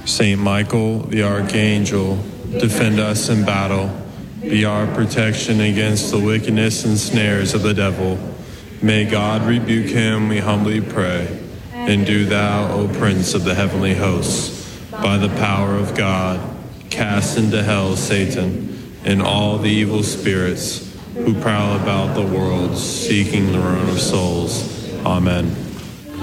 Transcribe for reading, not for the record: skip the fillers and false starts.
Saint Michael, the Archangel, defend us in battle. Be our protection against the wickedness and snares of the devil. May God rebuke him, we humbly pray. And do thou, O Prince of the heavenly hosts, by the power of God, cast into hell Satan and all the evil spirits who prowl about the world seeking the ruin of souls. Amen.